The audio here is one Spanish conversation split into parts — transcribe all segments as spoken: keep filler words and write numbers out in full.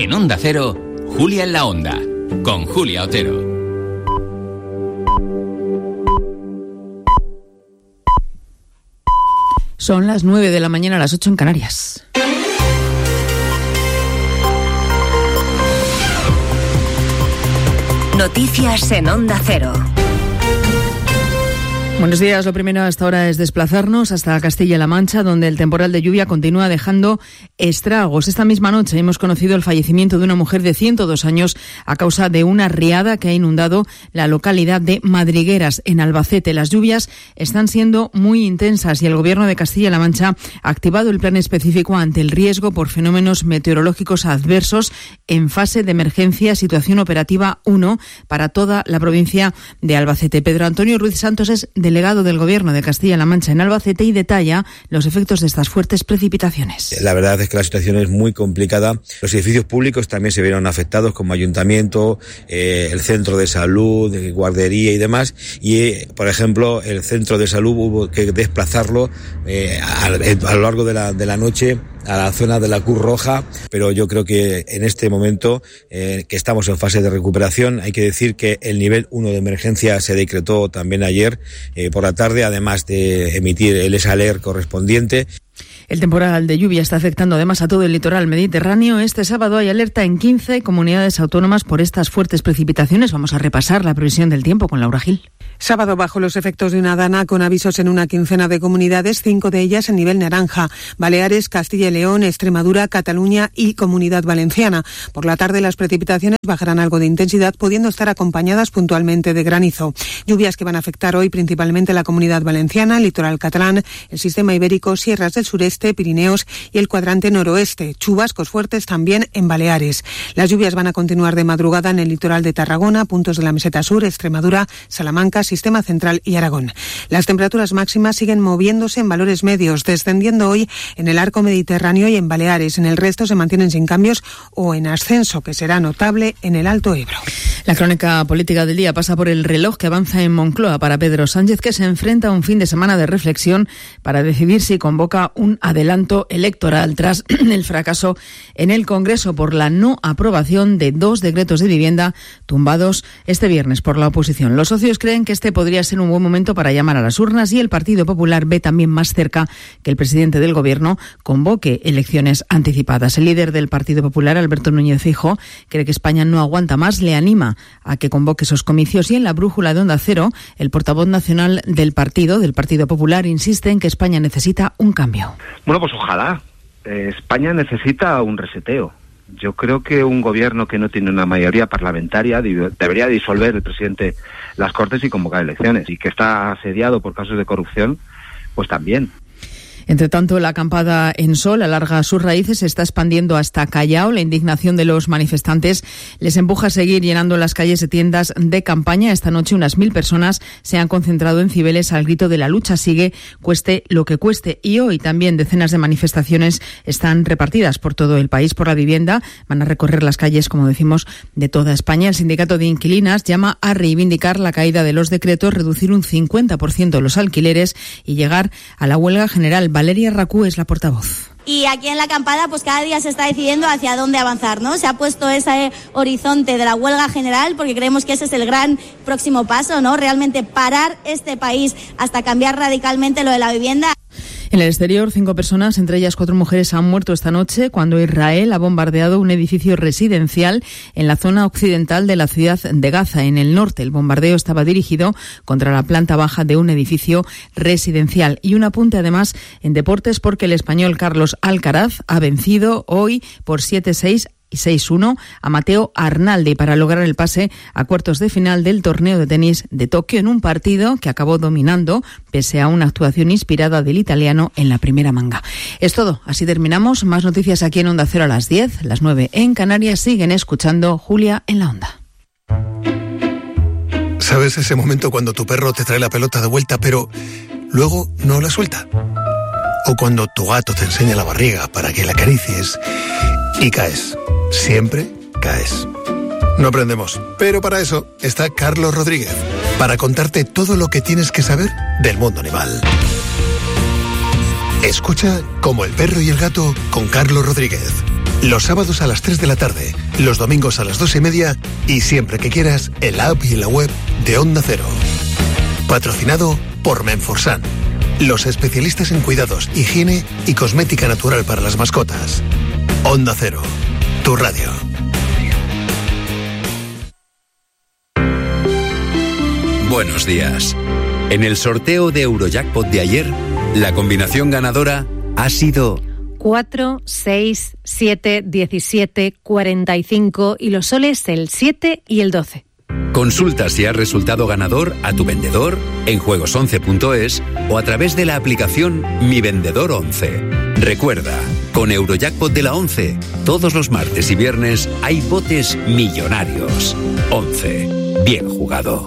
En Onda Cero, Julia en la Onda, con Julia Otero. Son las nueve de la mañana, a las ocho en Canarias. Noticias en Onda Cero. Buenos días. Lo primero hasta ahora es desplazarnos hasta Castilla-La Mancha, donde el temporal de lluvia continúa dejando estragos. Esta misma noche hemos conocido el fallecimiento de una mujer de ciento dos años a causa de una riada que ha inundado la localidad de Madrigueras, en Albacete. Las lluvias están siendo muy intensas y el Gobierno de Castilla-La Mancha ha activado el plan específico ante el riesgo por fenómenos meteorológicos adversos en fase de emergencia, situación operativa uno para toda la provincia de Albacete. Pedro Antonio Ruiz Santos es delegado del Gobierno de Castilla-La Mancha en Albacete y detalla los efectos de estas fuertes precipitaciones. La verdad es que la situación es muy complicada. Los edificios públicos también se vieron afectados, como ayuntamiento, eh, el centro de salud, de guardería y demás. Y, eh, por ejemplo, el centro de salud hubo que desplazarlo eh, a, a lo largo de la, de la noche a la zona de la Cruz Roja, pero yo creo que en este momento eh, que estamos en fase de recuperación, hay que decir que el nivel uno de emergencia se decretó también ayer eh, por la tarde, además de emitir el ESALER correspondiente. El temporal de lluvia está afectando además a todo el litoral mediterráneo. Este sábado hay alerta en quince comunidades autónomas por estas fuertes precipitaciones. Vamos a repasar la previsión del tiempo con Laura Gil. Sábado bajo los efectos de una dana con avisos en una quincena de comunidades, cinco de ellas en nivel naranja: Baleares, Castilla y León, Extremadura, Cataluña y Comunidad Valenciana. Por la tarde las precipitaciones bajarán algo de intensidad, pudiendo estar acompañadas puntualmente de granizo. Lluvias que van a afectar hoy principalmente la Comunidad Valenciana, el litoral catalán, el sistema ibérico, sierras del sureste, Pirineos y el cuadrante noroeste. Chubascos fuertes también en Baleares. Las lluvias van a continuar de madrugada en el litoral de Tarragona, puntos de la meseta sur, Extremadura, Salamanca, Sistema Central y Aragón. Las temperaturas máximas siguen moviéndose en valores medios, descendiendo hoy en el arco mediterráneo y en Baleares. En el resto se mantienen sin cambios o en ascenso, que será notable en el Alto Ebro. La crónica política del día pasa por el reloj que avanza en Moncloa para Pedro Sánchez, que se enfrenta a un fin de semana de reflexión para decidir si convoca un adelanto electoral tras el fracaso en el Congreso por la no aprobación de dos decretos de vivienda tumbados este viernes por la oposición. Los socios creen que este podría ser un buen momento para llamar a las urnas y el Partido Popular ve también más cerca que el presidente del Gobierno convoque elecciones anticipadas. El líder del Partido Popular, Alberto Núñez Feijóo, cree que España no aguanta más, le anima a que convoque esos comicios y en la brújula de Onda Cero, el portavoz nacional del partido, del Partido Popular, insiste en que España necesita un cambio. Bueno, pues ojalá. Eh, España necesita un reseteo. Yo creo que un gobierno que no tiene una mayoría parlamentaria debería disolver el presidente las Cortes y convocar elecciones. Y que está asediado por casos de corrupción, pues también. Entre tanto, la acampada en Sol alarga sus raíces, se está expandiendo hasta Callao. La indignación de los manifestantes les empuja a seguir llenando las calles de tiendas de campaña. Esta noche unas mil personas se han concentrado en Cibeles al grito de la lucha sigue, cueste lo que cueste. Y hoy también decenas de manifestaciones están repartidas por todo el país por la vivienda. Van a recorrer las calles, como decimos, de toda España. El sindicato de inquilinas llama a reivindicar la caída de los decretos, reducir un cincuenta por ciento los alquileres y llegar a la huelga general. Valeria Racú es la portavoz. Y aquí en la acampada pues cada día se está decidiendo hacia dónde avanzar, ¿no? Se ha puesto ese horizonte de la huelga general porque creemos que ese es el gran próximo paso, ¿no? Realmente parar este país hasta cambiar radicalmente lo de la vivienda. En el exterior, cinco personas, entre ellas cuatro mujeres, han muerto esta noche cuando Israel ha bombardeado un edificio residencial en la zona occidental de la ciudad de Gaza, en el norte. El bombardeo estaba dirigido contra la planta baja de un edificio residencial. Y un apunte además en deportes porque el español Carlos Alcaraz ha vencido hoy por siete seis y seis uno a Mateo Arnaldi para lograr el pase a cuartos de final del torneo de tenis de Tokio en un partido que acabó dominando pese a una actuación inspirada del italiano en la primera manga. Es todo, así terminamos. Más noticias aquí en Onda Cero a las diez, las nueve en Canarias. Siguen escuchando Julia en la Onda. ¿Sabes ese momento cuando tu perro te trae la pelota de vuelta pero luego no la suelta? O cuando tu gato te enseña la barriga para que la acaricies y caes. Siempre caes. No aprendemos, pero para eso está Carlos Rodríguez, para contarte todo lo que tienes que saber del mundo animal. Escucha Como el perro y el gato con Carlos Rodríguez, Los sábados a las tres de la tarde, los domingos a las dos y media y siempre que quieras en la app y en la web de Onda Cero. Patrocinado por Menforsan, los especialistas en cuidados, higiene y cosmética natural para las mascotas. Onda Cero, tu radio. Buenos días. En el sorteo de Eurojackpot de ayer, la combinación ganadora ha sido cuatro, seis, siete, diecisiete, cuarenta y cinco y los soles el siete y el doce. Consulta si has resultado ganador a tu vendedor en juegos once punto es o a través de la aplicación Mi Vendedor once. Recuerda, con Eurojackpot de la once, todos los martes y viernes hay botes millonarios. once. Bien jugado.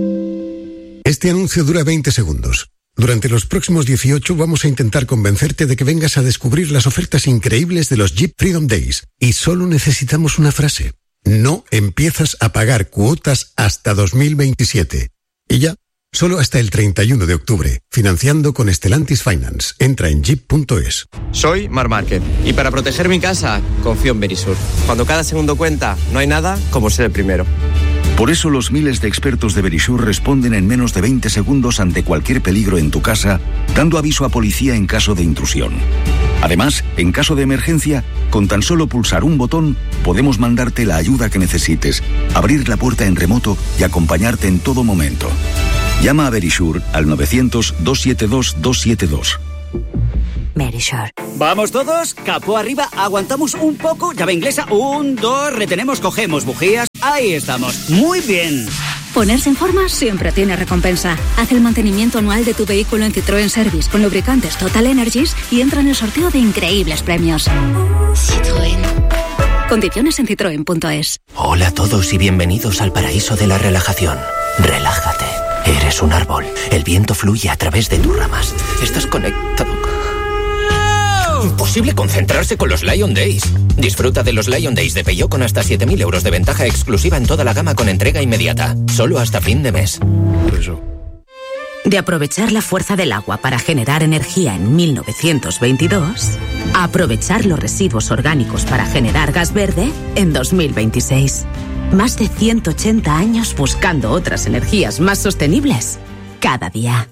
Este anuncio dura veinte segundos. Durante los próximos dieciocho vamos a intentar convencerte de que vengas a descubrir las ofertas increíbles de los Jeep Freedom Days. Y solo necesitamos una frase. No empiezas a pagar cuotas hasta dos mil veintisiete. Y ya, solo hasta el treinta y uno de octubre. Financiando con Stellantis Finance. Entra en jeep punto es. Soy Mar Márquez y para proteger mi casa confío en Verisur. Cuando cada segundo cuenta, no hay nada como ser el primero. Por eso los miles de expertos de Verisur responden en menos de veinte segundos ante cualquier peligro en tu casa, dando aviso a policía en caso de intrusión. Además, en caso de emergencia, con tan solo pulsar un botón, podemos mandarte la ayuda que necesites, abrir la puerta en remoto y acompañarte en todo momento. Llama a Verisur al novecientos, doscientos setenta y dos, doscientos setenta y dos. Verisur. ¿Vamos todos? Capó arriba, aguantamos un poco, llave inglesa, un, dos, retenemos, cogemos bujías, ahí estamos, muy bien. Ponerse en forma siempre tiene recompensa. Haz el mantenimiento anual de tu vehículo en Citroën Service con lubricantes Total Energies y entra en el sorteo de increíbles premios. Citroën. Condiciones en citroen punto es. Hola a todos y bienvenidos al paraíso de la relajación. Relájate. Eres un árbol. El viento fluye a través de tus ramas. Estás conectado. Imposible concentrarse con los Lion Days. Disfruta de los Lion Days de Peugeot con hasta siete mil euros de ventaja exclusiva en toda la gama con entrega inmediata. Solo hasta fin de mes. Eso. De aprovechar la fuerza del agua para generar energía en mil novecientos veintidós, a aprovechar los residuos orgánicos para generar gas verde en dos mil veintiséis. Más de ciento ochenta años buscando otras energías más sostenibles. Cada día.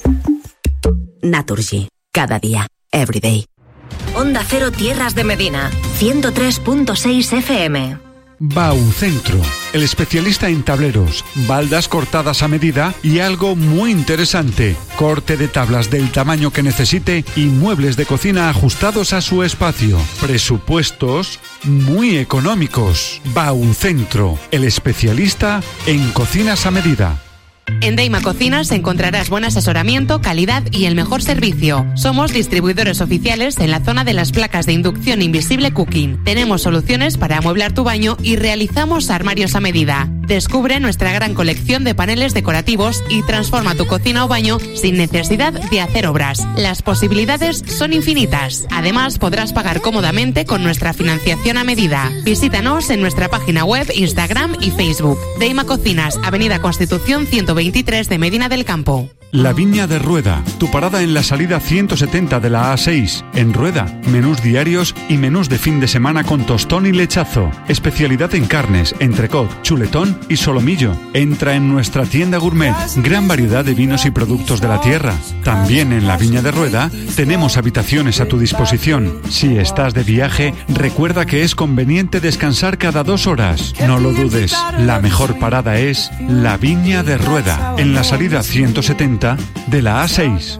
Naturgy. Cada día. Every day. Onda Cero Tierras de Medina, ciento tres punto seis F M. Baucentro, el especialista en tableros, baldas cortadas a medida y algo muy interesante, corte de tablas del tamaño que necesite y muebles de cocina ajustados a su espacio. Presupuestos muy económicos. Baucentro, el especialista en cocinas a medida. En Deima Cocinas encontrarás buen asesoramiento, calidad y el mejor servicio. Somos distribuidores oficiales en la zona de las placas de inducción invisible Cooking. Tenemos soluciones para amueblar tu baño y realizamos armarios a medida. Descubre nuestra gran colección de paneles decorativos y transforma tu cocina o baño sin necesidad de hacer obras. Las posibilidades son infinitas. Además, podrás pagar cómodamente con nuestra financiación a medida. Visítanos en nuestra página web, Instagram y Facebook. Deima Cocinas, Avenida Constitución ciento veintitrés de Medina del Campo. La Viña de Rueda, tu parada en la salida ciento setenta de la A seis. En Rueda, menús diarios y menús de fin de semana con tostón y lechazo. Especialidad en carnes, entrecot, chuletón y solomillo. Entra en nuestra tienda gourmet. Gran variedad de vinos y productos de la tierra. También en la Viña de Rueda tenemos habitaciones a tu disposición. Si estás de viaje, recuerda que es conveniente descansar cada dos horas. No lo dudes, la mejor parada es la Viña de Rueda, en la salida ciento setenta de la A seis.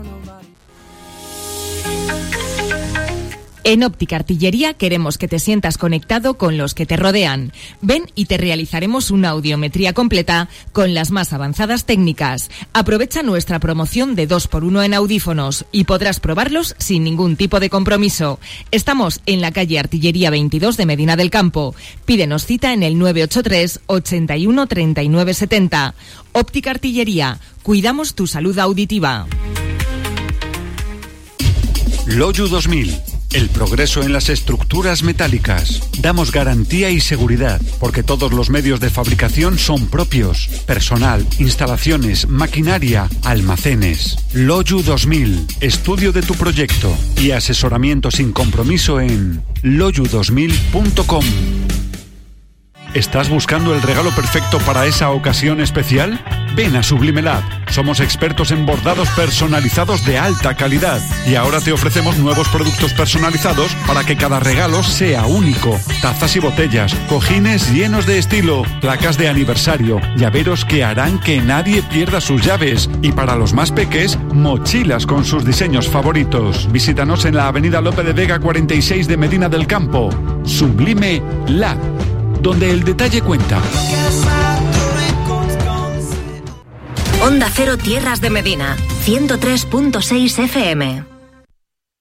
En Óptica Artillería queremos que te sientas conectado con los que te rodean. Ven y te realizaremos una audiometría completa con las más avanzadas técnicas. Aprovecha nuestra promoción de dos por uno en audífonos y podrás probarlos sin ningún tipo de compromiso. Estamos en la calle Artillería veintidós de Medina del Campo. Pídenos cita en el nueve ocho tres, ochenta y uno, treinta y nueve setenta. Óptica Artillería. Cuidamos tu salud auditiva. Loyu dos mil. El progreso en las estructuras metálicas. Damos garantía y seguridad, porque todos los medios de fabricación son propios. Personal, instalaciones, maquinaria, almacenes. Loyu dos mil. Estudio de tu proyecto y asesoramiento sin compromiso en loyu dos mil punto com. ¿Estás buscando el regalo perfecto para esa ocasión especial? Ven a Sublime Lab. Somos expertos en bordados personalizados de alta calidad y ahora te ofrecemos nuevos productos personalizados para que cada regalo sea único. Tazas y botellas, cojines llenos de estilo, placas de aniversario, llaveros que harán que nadie pierda sus llaves y para los más peques, mochilas con sus diseños favoritos. Visítanos en la avenida Lope de Vega cuarenta y seis de Medina del Campo. Sublime Lab, donde el detalle cuenta. Onda Cero Tierras de Medina, ciento tres punto seis F M.